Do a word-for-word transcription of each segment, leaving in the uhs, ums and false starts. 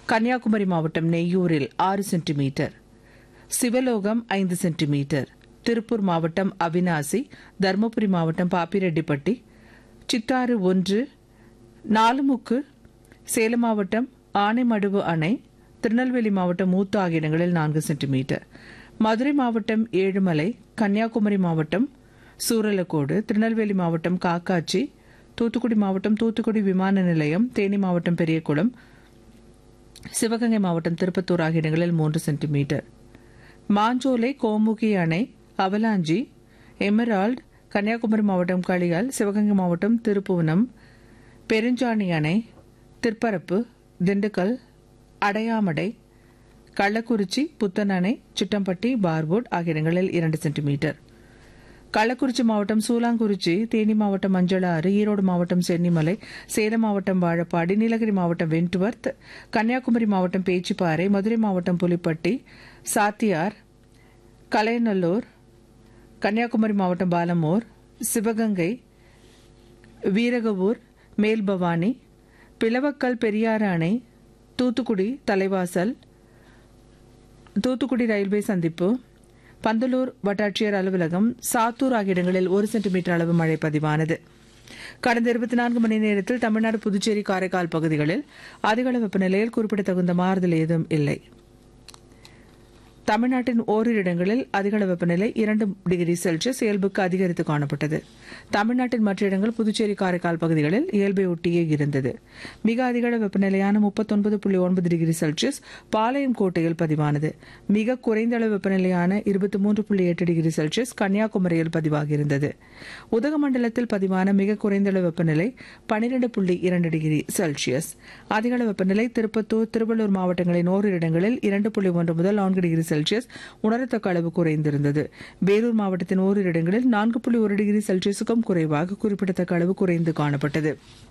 கன்னியாகுமரி மாவட்டம் நெய்யூரில் ஆறு சென்டிமீட்டர், சிவலோகம் ஐந்து சென்டிமீட்டர், திருப்பூர் மாவட்டம் அவினாசி, தருமபுரி மாவட்டம் பாப்பிரெட்டிப்பட்டி, சித்தாறு ஒன்று, நாலுமுக்கு, சேலம் மாவட்டம் ஆனைமடுவு அணை, திருநெல்வேலி மாவட்டம் மூத்து ஆகிய இடங்களில் நான்கு சென்டிமீட்டர், மதுரை மாவட்டம் ஏழுமலை, கன்னியாகுமரி மாவட்டம் சூரலக்கோடு, திருநெல்வேலி மாவட்டம் காக்காட்சி, தூத்துக்குடி மாவட்டம் தூத்துக்குடி விமான நிலையம், தேனி மாவட்டம் பெரியகுளம், சிவகங்கை மாவட்டம் திருப்பத்தூர் ஆகிய இடங்களில் மூன்று சென்டிமீட்டர், மாஞ்சோலை கோமுகி அணை, அவலாஞ்சி, எமரால்டு, கன்னியாகுமரி மாவட்டம் களியால், சிவகங்கை மாவட்டம் திருப்புவனம், பெருஞ்சாணி அணை, திற்பரப்பு, திண்டுக்கல், அடையாமடை, கள்ளக்குறிச்சி, புத்தன் அணை, சிட்டம்பட்டி, பார்வுட் ஆகிய இடங்களில் இரண்டு சென்டிமீட்டர், கள்ளக்குறிச்சி மாவட்டம் சூலாங்குறிச்சி, தேனி மாவட்டம் மஞ்சளாறு, ஈரோடு மாவட்டம் சென்னிமலை, சேலம் மாவட்டம் வாழப்பாடி, நீலகிரி மாவட்டம் வென்ட்வர்த், கன்னியாகுமரி மாவட்டம் பேச்சிப்பாறை, மதுரை மாவட்டம் புலிப்பட்டி, சாத்தியார், கலைநல்லூர், கன்னியாகுமரி மாவட்டம் பாலமூர், சிவகங்கை, வீரகவூர், மேல்பவானி, பிளவக்கல் பெரியாறு அணை, தூத்துக்குடி தலைவாசல், தூத்துக்குடி ரயில்வே சந்திப்பு, பந்தலூர் வட்டாட்சியர் அலுவலகம், சாத்தூர் ஆகிய இடங்களில் ஒரு சென்டிமீட்டர் அளவு மழை பதிவானது. கடந்த இருபத்தி நான்கு மணி நேரத்தில் தமிழ்நாடு, புதுச்சேரி, காரைக்கால் பகுதிகளில் அதிகளவு வெப்பநிலையில் குறிப்பிடத்தகுந்த மாறுதல் ஏதும் இல்லை. தமிழ்நாட்டின் ஓரிரு இடங்களில் அதிகளவு வெப்பநிலை இரண்டு டிகிரி செல்சியஸ் இயல்புக்கு அதிகரித்து காணப்பட்டது. தமிழ்நாட்டின் மற்ற இடங்கள், புதுச்சேரி, காரைக்கால் பகுதிகளில் இயல்பை ஒட்டியே இருந்தது. மிக அதிகளவு வெப்பநிலையான முப்பத்தொன்பது புள்ளி ஒன்பது டிகிரி செல்சியஸ் பாளையம் கோட்டையில் பதிவானது. மிக குறைந்த அளவு வெப்பநிலையான இருபத்தி மூன்று புள்ளி எட்டு டிகிரி செல்சியஸ் கன்னியாகுமரியில் பதிவாகியிருந்தது. உதகமண்டலத்தில் பதிவான மிக குறைந்த அளவு வெப்பநிலை பனிரெண்டு புள்ளி இரண்டு டிகிரி செல்சியஸ். அதிகளவு வெப்பநிலை திருப்பத்தூர், திருவள்ளூர் மாவட்டங்களின் ஓரிரு இடங்களில் இரண்டு புள்ளி ஒன்று முதல் நான்கு டிகிரி செல்சியஸ் உணரத்தக்க அளவு குறைந்திருந்தது. வேலூர் மாவட்டத்தின் ஓரிரு இடங்களில் நான்கு புள்ளி ஒரு டிகிரி செல்சியஸுக்கும் குறைவாக குறிப்பிடத்தக்க அளவு குறைந்து காணப்பட்டது.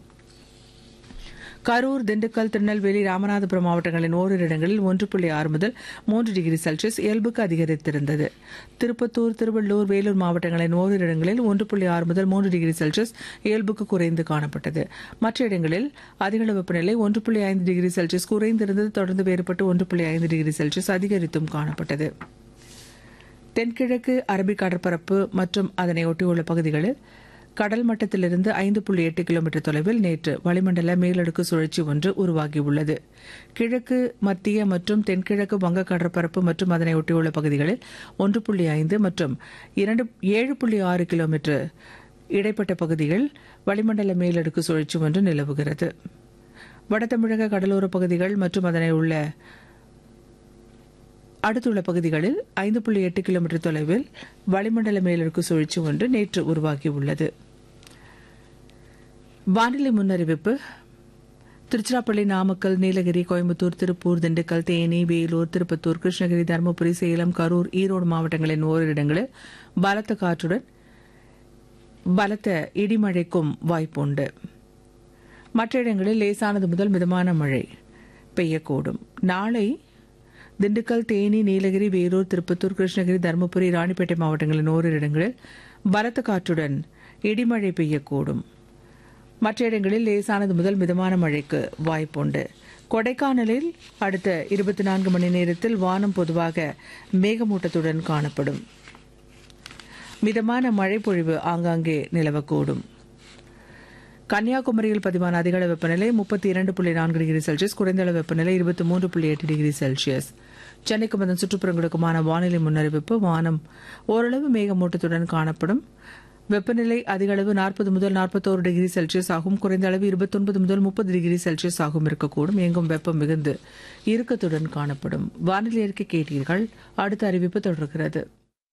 கரூர், திண்டுக்கல், திருநெல்வேலி, ராமநாதபுரம் மாவட்டங்களின் ஓரிரு இடங்களில் ஒன்று புள்ளி ஆறு முதல் மூன்று டிகிரி செல்சியஸ் இயல்புக்கு அதிகரித்திருந்தது. திருப்பத்தூர், திருவள்ளூர், வேலூர் மாவட்டங்களின் ஓரிரு இடங்களில் ஒன்று புள்ளி ஆறு முதல் மூன்று டிகிரி செல்சியஸ் இயல்புக்கு குறைந்து காணப்பட்டது. மற்ற இடங்களில் அதிகளவு வெப்பநிலை ஒன்று புள்ளி ஐந்து டிகிரி செல்சியஸ் குறைந்திருந்தது. தொடர்ந்து வேறுபட்டு ஒன்று புள்ளி ஐந்து டிகிரி செல்சியஸ் அதிகரித்தும் காணப்பட்டது. தென்கிழக்கு அரபிக் கடற்பரப்பு மற்றும் அதனை ஒட்டியுள்ள பகுதிகளில் கடல் மட்டத்திலிருந்து ஐந்து புள்ளி எட்டு கிலோமீட்டர் தொலைவில் நேற்று வளிமண்டல மேலடுக்கு சுழற்சி ஒன்று உருவாகியுள்ளது. கிழக்கு, மத்திய மற்றும் தென்கிழக்கு வங்க கடற்பரப்பு மற்றும் அதனை ஒட்டியுள்ள பகுதிகளில் ஒன்று புள்ளி ஐந்து மற்றும் இரண்டு ஏழு புள்ளி ஆறு கிலோமீட்டர் இடைப்பட்ட பகுதிகள் வளிமண்டல மேலடுக்கு சுழற்சி ஒன்று நிலவுகிறது. வடதமிழக கடலோர பகுதிகள் மற்றும் அதனை உள்ள அடுத்துள்ள பகுதிகளில் ஐந்து புள்ளி எட்டு கிலோமீட்டர் தொலைவில் வளிமண்டல மேலடுக்கு சுழற்சி ஒன்று நேற்று உருவாகியுள்ளது. வானிலை முன்னறிவிப்பு. திருச்சிராப்பள்ளி, நாமக்கல், நீலகிரி, கோயம்புத்தூர், திருப்பூர், திண்டுக்கல், தேனி, வேலூர், திருப்பத்தூர், கிருஷ்ணகிரி, தருமபுரி, சேலம், கரூர், ஈரோடு மாவட்டங்களின் ஓரிரு இடங்களில் பலத்த காற்றுடன் பலத்த இடிமழைக்கும் வாய்ப்புண்டு. மற்ற இடங்களில் லேசானது முதல் மிதமான மழை பெய்யக்கூடும். நாளை திண்டுக்கல், தேனி, நீலகிரி, வேலூர், திருப்பத்தூர், கிருஷ்ணகிரி, தருமபுரி, ராணிப்பேட்டை மாவட்டங்களின் ஓரிரு இடங்களில் பலத்த காற்றுடன் இடிமழை பெய்யக்கூடும். மற்ற இடங்களில் லேசானது முதல் மிதமான மழைக்கு வாய்ப்புண்டு. கொடைக்கானலில் அடுத்த இருபத்தி நான்கு மணி நேரத்தில் வானம் பொதுவாக மேகமூட்டத்துடன் காணப்படும். மிதமான மழை பொழிவு ஆங்காங்கே நிலவக்கூடும். கன்னியாகுமரியில் பதிவான அதிகளவு வெப்பநிலை முப்பத்தி இரண்டு புள்ளி நான்கு டிகிரி செல்சியஸ், குறைந்த அளவு வெப்பநிலை இருபத்தி மூன்று புள்ளி எட்டு டிகிரி செல்சியஸ். சென்னைக்கும் அதன் சுற்றுப்புறங்களுக்குமான வானிலை முன்னறிவிப்பு. வானம் ஓரளவு மேகமூட்டத்துடன் காணப்படும். வெப்பநிலை அதிகளவு நாற்பது முதல் நாற்பத்தோரு டிகிரி செல்சியஸ் ஆகும். குறைந்த அளவு இருபத்தொன்பது முதல் முப்பது டிகிரி செல்சியஸ் ஆகும் இருக்கக்கூடும். எங்கும் வெப்பம் மிகுந்து இறுக்கத்துடன் காணப்படும். வானிலை அறிக்கை கேட்டீர்கள். அடுத்த அறிவிப்பு தொடர்கிறது.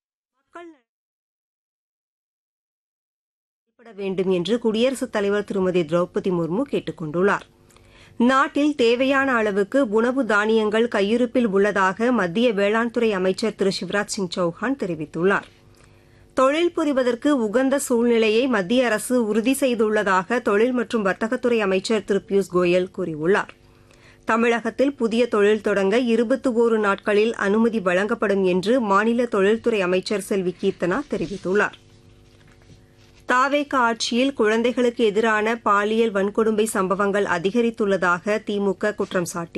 வேண்டும் என்று குடியரசுத் தலைவர் திருமதி திரௌபதி முர்மு கேட்டுக் கொண்டுள்ளார். நாட்டில் தேவையான அளவுக்கு உணவு தானியங்கள் கையிருப்பில் உள்ளதாக மத்திய வேளாண் துறை அமைச்சர் திரு சிவராஜ் சிங் சௌஹான் தெரிவித்துள்ளார். தொழில் புரிவதற்கு உகந்த சூழ்நிலையை மத்திய அரசு உறுதி செய்துள்ளதாக தொழில் மற்றும் வர்த்தகத்துறை அமைச்சர் திரு பியூஷ் கோயல் கூறியுள்ளார். தமிழகத்தில் புதிய தொழில் தொடங்க இருபத்தி ஒரு நாட்களில் அனுமதி வழங்கப்படும் என்று மாநில தொழில்துறை அமைச்சர் செல்வி கீர்த்தனா தெரிவித்துள்ளார். தாவேக ஆட்சியில் குழந்தைகளுக்கு எதிரான பாலியல் வன்கொடுமை சம்பவங்கள் அதிகரித்துள்ளதாக திமுக குற்றம் சாட்டி